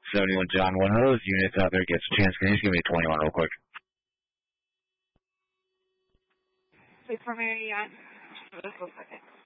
71 John, one of those units out there gets a chance. Can you just give me a 21 real quick? Wait for me, yeah. Just a second.